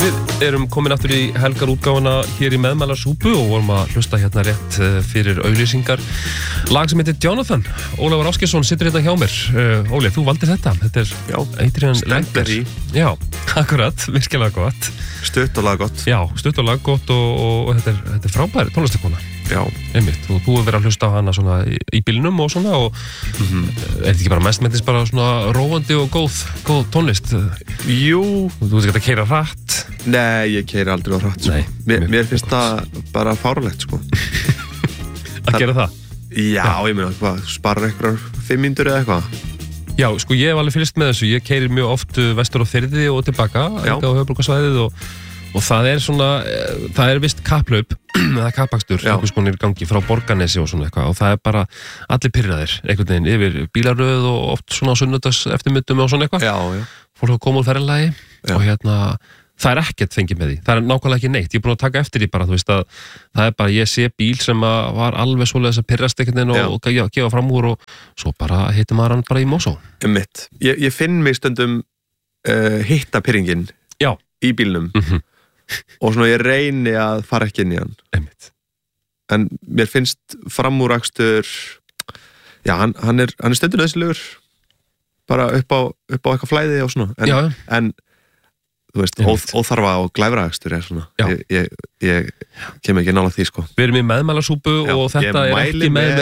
Við erum komin aftur í helgarútgáfuna hér í meðmælarsúpu og vorum að hlusta hérna rétt fyrir auglýsingar. Lag sem heitir Jonathan. Ólafur Ásgeirsson situr hérna hjá mér. Óli, þú valdir þetta. Þetta Adrian Lenker. Já, akkurat, virkilega gott. Stutt og lag gott. Já, stutt og lag gott og þetta er frábær tónlistakona. Já, einmitt. Og þú hefur verið að hlusta á hana svona í bílnum og svona og er þetta ekki bara mestmættis bara svona róandi og góð tónlist? Jú. Þú veist ekki að keyra hratt? Nei, ég keyri aldrei á hratt, sko. Mér finnst það bara fáralegt, sko. Að gera það? Já, ég meina, hvað, sparar einhverjar 5 mínútur eða eitthvað? Já, sko, ég hef alveg fylgst með þessu. Ég keyri mjög oft vestur á Firði og tilbaka á höfuðborgarsvæðið og það er svona, það er vist kapplaup, það er kappakstur, einhvers konar í gangi frá Borgarnesi og svona eitthvað og það er bara allir pirraðir, einhvern veginn yfir bílaröð og oft svona á sunnudags eftirmiddum og svona eitthvað. Já. Fólk að koma úr ferðalagi og hérna, það er ekkert fengið með því, það er nákvæmlega ekki neitt, ég er búin að taka eftir því bara, þú veist að það er bara, ég sé bíl sem var alveg svoleiðis að pirrast einhvern veginn og gefa fram úr og svo bara hittir maður hann bara í Mosó. Ég finn mig stundum hitta pirringin í bílnum. Og svona ég reyni að fara ekki inn í hann. Einmitt. En mér finnst framúrakstur, já, hann er stundum nauðsynlegur bara upp á eitthvað flæði og svona. En þú veist, óþarfa og glæfraakstur er svona. Ég kem ekki nála því, sko. Við erum í meðmælarsúpu og þetta er ekki með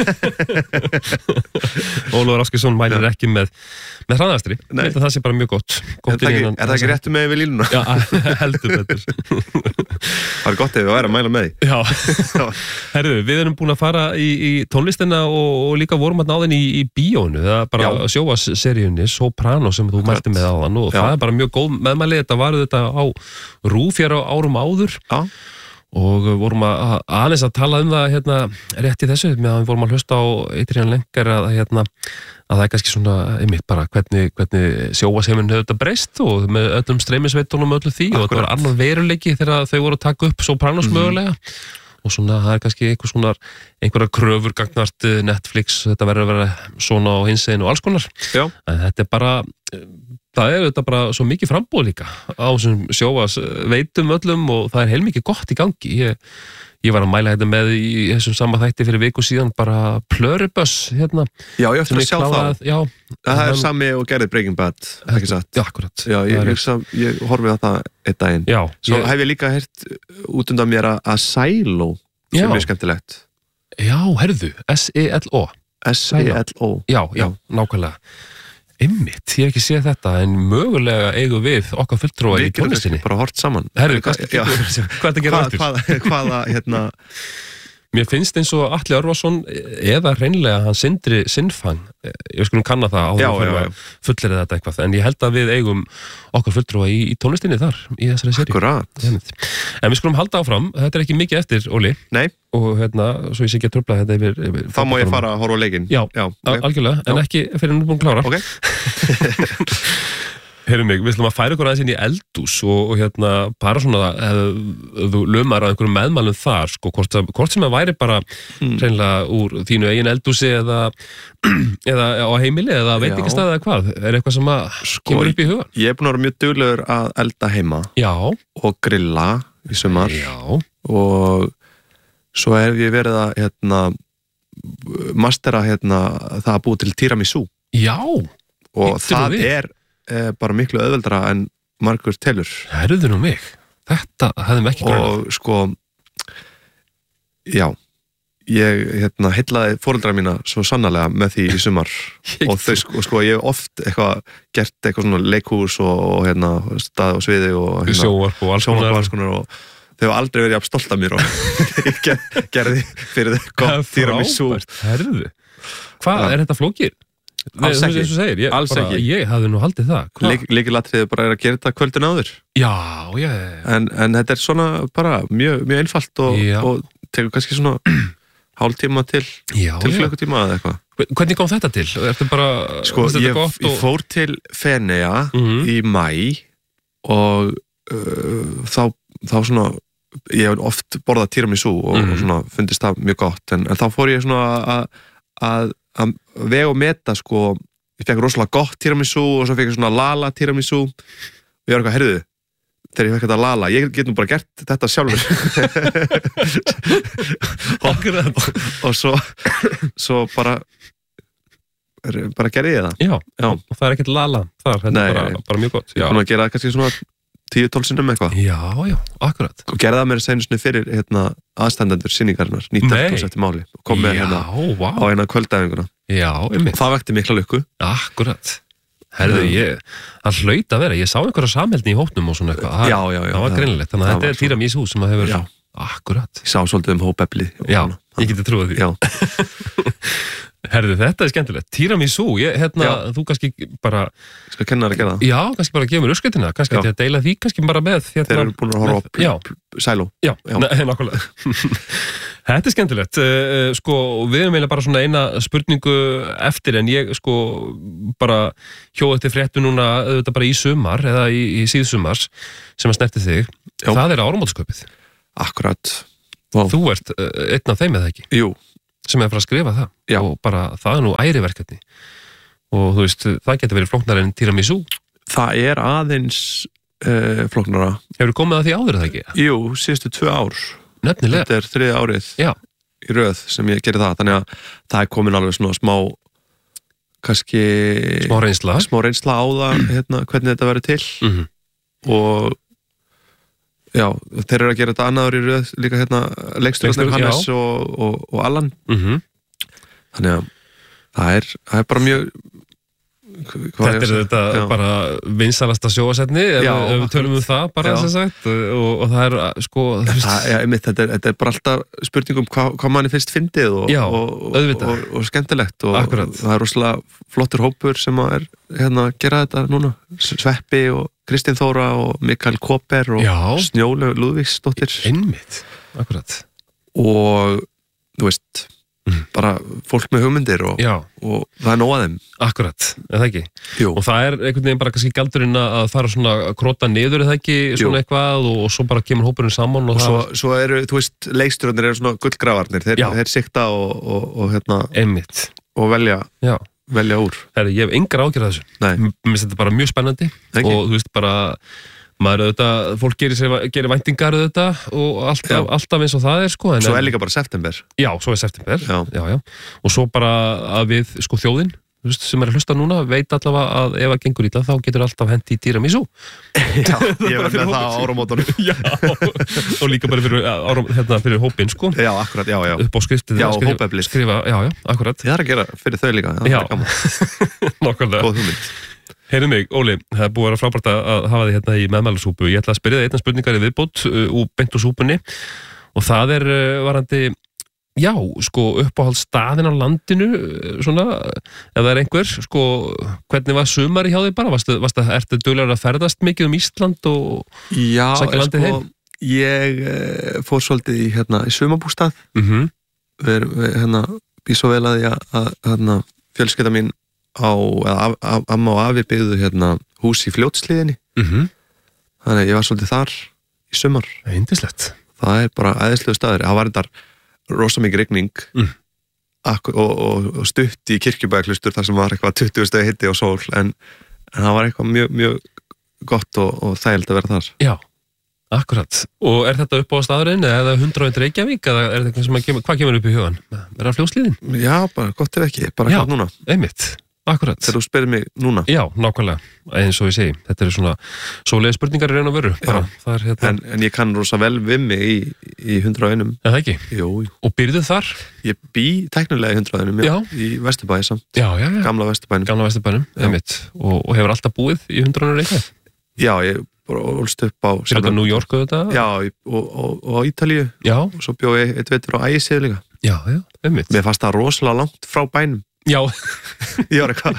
Ólafur Ásgeirsson mælir ekki með hraðastri. Ég held að það sé bara mjög gott. Er það ekki réttu með við línuna? Já, heldur betur. Það er gott ef við væri að mæla með því. Já. Herðu, við erum búin að fara í tónlistina og líka vorum að náðin í bíónu. Það er bara sjóaseríunni Soprano sem þú mælti með áðan og það er bara mjög góð meðmæli. Þetta var þetta á RÚV fyrir árum áður og vorum að aðeins að tala um það hérna rétt í þessu meðan við vorum að hlusta á Adrian Lenker að það er kannski svona einmitt bara hvernig sjóasheiminn hefur þetta breyst og með öllum streymisveitunum og öllu því og þetta var annar veruleiki þegar þau voru að taka upp Sopranos mögulega og svona það er kannski einhverja kröfur gagnvart Netflix, þetta verður að vera svona á hinsegin og alls konar. En þetta er bara það er þetta bara svo mikið framboð líka á þessum sjóasveitum öllum og það er heilmikið gott í gangi. Ég var að mæla þetta með í þessum sama þætti fyrir viku síðan bara Pluribus hérna. Já, ég ætti að sjá það. Já. Það er sami og gerði Breaking Bad, ekki satt? Já, akkurat. Já, ég horfið á það einn daginn. Já. Svo hef ég líka heyrt út undan mér að Silo sem er skemmtilegt. Já, herðu, S-E-L-O. S-E-L-O. Já, nákvæmlega. Einmitt, ég hef ekki séð þetta en mögulega eigum við okkar fulltrúa í tónlistinni. Við getum bara hort saman. Herru, hvað er þetta að gera aftur? Hvaða, hérna... Mér finnst eins og Atli Örvarsson eða hreinlega hann Sindri Sinfang, ég skulum kanna það áður að fullera þetta eitthvað, en ég held að við eigum okkar fulltrúa í tónlistinni þar, í þessari seríu. Akkurat. En við skulum halda áfram, þetta er ekki mikið eftir, Óli. Nei. Og hérna, svo ég sé ekki að trufla þetta yfir... Þá má ég fara að horfa á leikinn. Já, algjörlega, en ekki fyrir nú búin að klára. Ok. Heyrðu mig, við ætlum að færa ykkur aðeins inn í eldhús og hérna bara svona þú lumar að einhverjum meðmælum þar sko, hvort sem að væri bara hreinlega úr þínu eigin eldhúsi eða á heimili eða veitingastað eða hvað, er eitthvað sem að kemur upp í huga? Ég er búin að vera mjög duglegur að elda heima og grilla í sumar og svo hef ég verið að mastera það að búa til tiramisu. Já! Og það er bara miklu auðveldara en margur telur. Herðu nú mig, þetta hefðum ekki grunað. Og sko, já, ég heillaði foreldra mína svo sannarlega með því í sumar og þau sko, ég hef oft gert eitthvað svona leikhús og stað og sviði og sjónvarp og alls konar og þau hafa aldrei verið jafn stolt af mér og ég gerði fyrir þau gott tiramisu. Herðu, hvað er þetta flókið? Alls ekki. Alls ekki. Ég hafði nú haldið það. Lykilatriðið bara er að gera þetta kvöldin áður. Já. En þetta er svona bara mjög einfalt og tekur kannski svona hálftíma til klukkutíma eða eitthvað. Hvernig kom þetta til? Ertu bara... Sko, ég fór til Feneyja í maí og þá svona ég hef oft borðað tiramisu og svona fundist það mjög gott en þá fór ég svona að vega og meta sko, ég fekk rosalega gott tiramisu og svo fekk ég svona lala tiramisu og ég var eitthvað, heyrðu, þegar ég fekk þetta lala, ég get nú bara gert þetta sjálfur og svo bara gerði ég það. Já, og það er ekkert lala þar, þetta er bara mjög gott. Ég kom að gera það kannski svona 10-12 sinnum eitthvað. Já, akkurat. Og gerði það mér seinusni fyrir aðstandendur sýningarinnar, nýtt eftir máli og kom með á eina kvöldæfinguna. Já, einmitt. Og það vekti mikla lukku. Akkurat. Herðu, það hlaut að vera, ég sá einhverja samheldni í hópnum og svona eitthvað. Já. Það var greinilegt, þannig að þetta er tiramisu sem að hefur... Akkurat. Ég sá svolítið hópefli. Já, ég geti trúið því. Já. Herðu, þetta er skemmtilegt. Tiramisu, þú kannski bara... Skal kenna þér að gera það? Já, kannski bara gefa mér uppskriftina, kannski að deila því, kannski bara með... Þeir eru búin að horfa á Sæló. Já, nákvæmlega. Þetta er skemmtilegt. Við erum eiginlega bara svona eina spurningu eftir, en ég bara hjóði eftir fréttu núna auðvitað bara í sumar, eða í síðsumars, sem að snerti þig. Já. Það er áramótaskaupið. Akkurat. Þú ert einn af þeim eða ekki? Jú. Sem er bara að skrifa það. Já. Og bara, það er nú æriverkefni. Og þú veist, það getur verið flóknara en tiramisu. Það er aðeins flóknara. Hefur komið að því áður eða ekki? Jú, síðustu 2 ár. Nefnilega. Þetta er 3. árið í röð sem ég gerir það. Þannig að það er komin alveg svona smá kannski... Smá reynsla á það, hvernig þetta verður til. Og já, þeir eru að gera þetta annaður í röð líka leikstjórnir Hannes og Allan. Þannig að það er bara mjög þetta er þetta bara vinsalasta sjónvarpsefni ef við tölum það bara sem sagt og það er þetta er bara alltaf spurningum hvað manni finnst fyndið og skemmtilegt og það er rosalega flottur hópur sem er gera þetta núna, Sveppi og Kristín Þóra og Mikael Koper og Snjólaug Lúðvíksdóttir. Einmitt, akkurat. Og þú veist bara fólk með hugmyndir og það er nóg að þeim. Akkurat, eða ekki? Jú. Og það er einhvern veginn bara kannski galdurinn að fara svona að króta niður eða ekki, svona eitthvað og svo bara kemur hópurinn saman og svo eru, þú veist, leikstjórnir eru svona gullgrafarnir, þeir sikta og Einmitt. Og velja úr. Herri, ég hef engar ágjörð að þessu. Nei. Mér finnst þetta bara mjög spennandi og þú veist bara maður auðvitað, fólk gerir væntingar auðvitað og alltaf eins og það er sko. Svo er líka bara september. Já, svo er september. Já. Og svo bara að við þjóðin, sem er að hlusta núna, veit allavega að ef það gengur illa þá getur alltaf hendi í tiramisu. Já, ég verð með það á áramótunum. Já, og líka bara fyrir hópinn sko. Já, akkurat, já. Upp á skriftið. Já, hópeflið. Skrifa, já, akkurat. Ég þarf að gera fyrir þau líka. Já, nákvæmlega. Góð hugmynd. Heyrðu mig, Óli, það er búið að vera frábært að hafa þig í meðmælasúpu. Ég ætla að spyrja þig einna spurningar í viðbót beint úr súpunni og það er varandi, uppáhaldsstaðin á landinu, svona, ef það er einhver, hvernig var sumari hjá þig bara? Ertu duglegur að ferðast mikið Ísland og sækja landið heim? Ég fór svolítið í sumarbústað. Býð svo vel að fjölskylda mín amma og afi byggðu hús í Fljótshlíðinni. Þannig að ég var svolítið þar í sumar. Yndislegt. Það er bara æðislegu staður. Það var þetta rosa mikið rigning og stutt í Kirkjubæjarklaustur þar sem var eitthvað 20 stigi hiti og sól en það var eitthvað mjög, mjög gott og þægilegt að vera þar. Já, akkurat. Og er þetta upp á staðurinn eða 100 Reykjavík eða er þetta sem hvað kemur upp í hugan? Er það Fljótshlíðin? Já, bara gott ef ekki, bara hvað núna. Einmitt. Akkurat. Þegar þú spyrir mig núna. Já, nákvæmlega, eins og ég segi. Þetta eru svona svoleiðis spurningar í raun og veru. En ég kann rosa vel við mig í 101. En það ekki? Jú. Og byrjuðu þar? Ég bý tæknilega í 101, í Vesturbæ samt. Já. Gamla Vesturbænum. Einmitt. Og hefur alltaf búið í 101 Reykjavík? Já, ég bara ólst upp á... Fyrir þetta New York og þetta? Já, og á Ítalíu. Já. Og svo bjó ég eitt vetur á Ægisíðu líka. Já, einmitt. Mér fannst það rosalega langt frá bænum. Já. Ég var eitthvað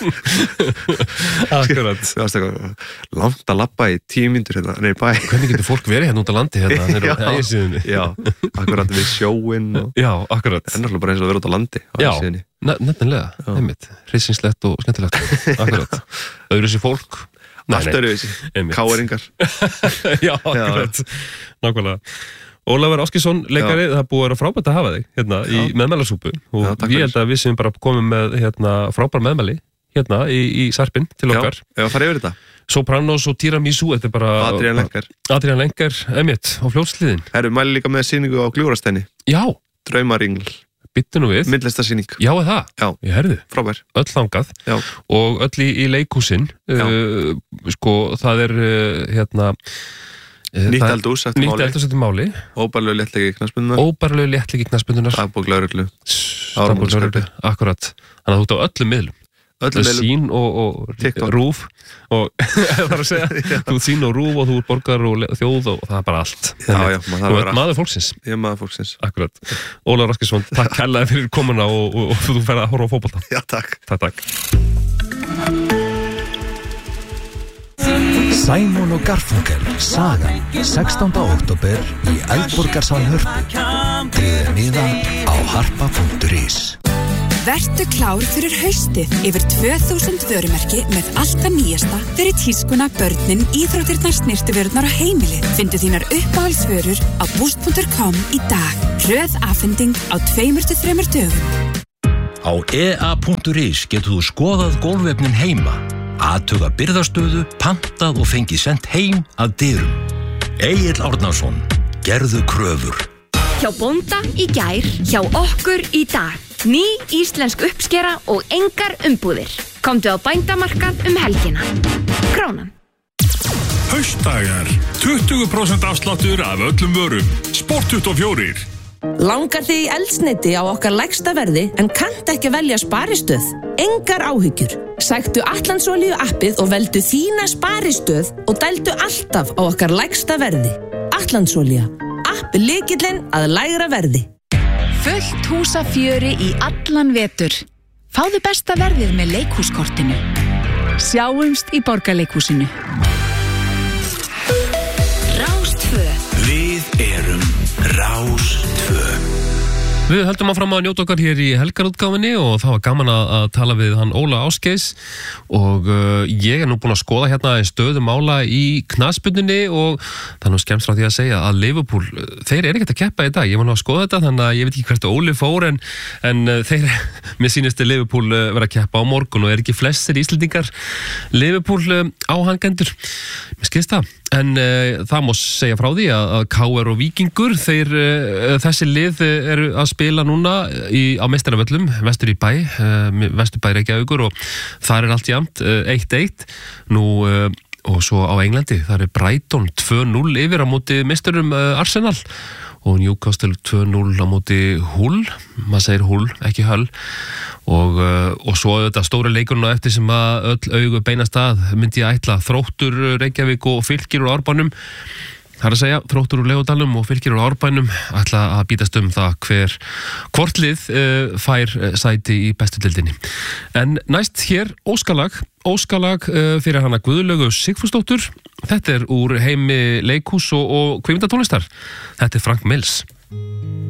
Akkurat. Ég varst eitthvað langt að labba í 10 mínútur neyri bæ. Hvernig getur fólk verið út á landi neyri á Ægisíðunni? Já, akkurat við sjóinn Já, akkurat. En náttúrulega bara eins og að vera út á landi á Ægisíðunni. Já, nefnilega, einmitt Hryssingslegt og skemmtilegt. Akkurat. Öðruvísi fólk. Allt öðruvísi, káeringar. Já, akkurat. Nákvæmlega. Ólafur Áskilsson, leikari, það búið að vera frábært að hafa þig í meðmælasúpu og ég held að við sem bara komum með frábær meðmæli í sarpinn til okkar. Já, farið yfir þetta. Sopranos og Tiramisu, þetta bara Adrian Lenker, emitt, á Fljótshlíðin. Mæli líka með sýningu á Gljúfrasteini. Já. Draumaringl. Bittu nú við. Myndlistarsýning. Já, það? Já. Ég herði. Frábær. Öll þangað. Já. Og öll í leikhúsin. Sko, það er nýtt eldhús eftir máli. Óbærilegu léttleiki knattspyrnunnar. Dagbók lögreglu. Akkurat. Þannig að þú ert á öllum miðlum. Sín og RÚV og það er að segja þú ert sín og RÚV og þú ert borgar og þjóð og það er bara allt. Þú ert maður fólksins. Ég er maður fólksins. Akkurat. Ólafur Raskesson, takk kærlega fyrir komuna og þú ferð að horfa á fótbolta. Já, takk. Takk. Simon og Garfunkel, Sagan, 16. október í Eldborgarsal Hörpu. Tryggðu miða á harpa.is. Vertu klár fyrir haustið yfir 2000 vörumerki með alltaf nýjasta fyrir tískuna, börnin, íþróttirnar, snyrtivörurnar og heimilið. Findu þínar uppáhaldsvörur á boost.com í dag. Hröð afhending á 2-3 dögum. Á ea.is getur þú skoðað gólfefnin heima, athuga birgðastöðu, pantað og fengið sent heim að dyrum. Egill Árnason, gerðu kröfur. Hjá bónda í gær, hjá okkur í dag. Ný íslensk uppskera og engar umbúðir. Komdu á bændamarkað helgina. Krónan. Haustdagar. 20% afsláttur af öllum vörum. Sport24. Langar þig í eldsneyti á okkar lægsta verði en kannt ekki velja sparistöð? Engar áhyggjur. Sæktu Atlandsolíu appið og veldu þína sparistöð og dældu alltaf á okkar lægsta verði. Atlandsolía. App lykillinn að lægra verði. Fullt húsafjöri í allan vetur. Fáðu besta verðið með leikhúskortinu. Sjáumst í Borgarleikhúsinu. Rás 2. Við erum Rás 2. Við höldum áfram að njóta okkar hér í helgarútgáfinni og það var gaman að tala við hann Óla Ásgeirs og ég er nú búinn að skoða hérna stöðu mála í knattspyrnunni og það er nú skemmst frá því að segja að Liverpool, þeir eru ekkert að keppa í dag, ég var nú að skoða þetta þannig að ég veit ekki hvert Óli fór en þeir, mér sýnist Liverpool vera að keppa á morgun og er ekki flestir Íslendingar Liverpool áhangendur, mér skilst það. En það má segja frá því að KR og Víkingur, þessi lið eru að spila núna á meistaravöllum, vestur í bæ, vesturbæ Reykjavíkur og þar er allt jafnt, 1-1. Nú, og svo á Englandi, þar er Brighton 2-0 yfir á móti meisturum Arsenal og Newcastle 2-0 á móti Hull, maður segir Hull, ekki Hull. Og svo þetta stóra leikurinn á eftir sem að öll augu beinast að myndi ég ætla Þróttur Reykjavík og Fylkir úr Árbænum. Það er að segja, Þróttur úr Leódalum og Fylkir úr Árbænum ætla að bítast það hvort lið fær sæti í bestu deildinni. En næst hér óskalag fyrir hana Guðlaugu Sigfúsdóttur. Þetta er úr heimi leikhús og kvikmyndatónlistar. Þetta er Frank Mills.